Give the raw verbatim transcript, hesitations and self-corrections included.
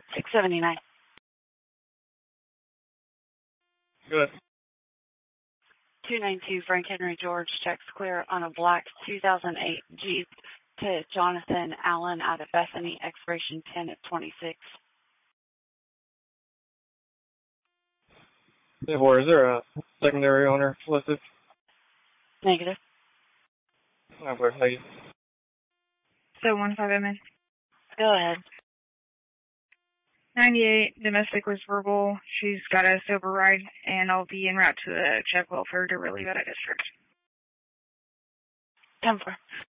six seventy-nine. Good. two ninety-two Frank Henry George, checks clear on a black two thousand eight Jeep to Jonathan Allen out of Bethany, expiration ten of twenty-six. Therefore, is there a secondary owner listed? Negative. Okay, thank you. So one five M N. Go ahead. ninety-eight, domestic was verbal. She's got a sober ride, and I'll be en route to the check welfare to Relievetta District. ten four.